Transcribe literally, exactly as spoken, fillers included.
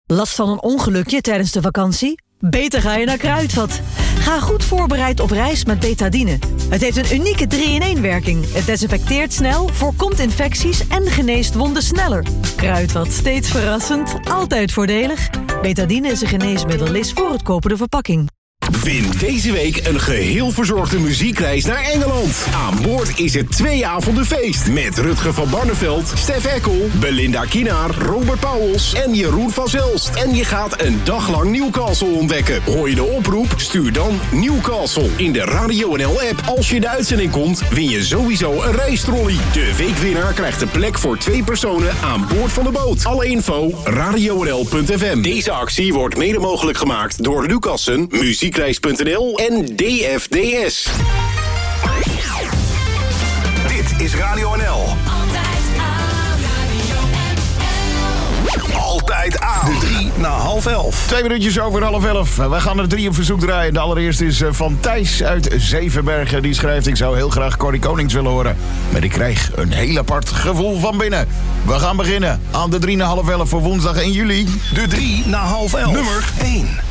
Last van een ongelukje tijdens de vakantie? Beter ga je naar Kruidvat. Ga goed voorbereid op reis met Betadine. Het heeft een unieke drie in één werking. Het desinfecteert snel, voorkomt infecties en geneest wonden sneller. Kruidvat, steeds verrassend, altijd voordelig. Betadine is een geneesmiddel, lees voor het kopen de verpakking. Win deze week een geheel verzorgde muziekreis naar Engeland. Aan boord is het twee avonden feest. Met Rutger van Barneveld, Stef Eckel, Belinda Kienaar, Robert Pauwels en Jeroen van Zelst. En je gaat een dag lang Newcastle ontdekken. Hoor je de oproep? Stuur dan Newcastle in de Radio N L-app. Als je de uitzending komt, win je sowieso een reistrolley. De weekwinnaar krijgt een plek voor twee personen aan boord van de boot. Alle info, radio n l punt f m. Deze actie wordt mede mogelijk gemaakt door Lucassen, muziekreis punt n l en D F D S. Dit is Radio N L. Altijd aan. Radio N L. Altijd aan. De drie na half elf. Twee minuutjes over half elf. We gaan er drie op verzoek draaien. De allereerste is van Thijs uit Zevenbergen. Die schrijft: ik zou heel graag Corrie Konings willen horen. Maar ik krijg een heel apart gevoel van binnen. We gaan beginnen aan de drie na half elf voor woensdag één juli. De drie na half elf. Nummer één.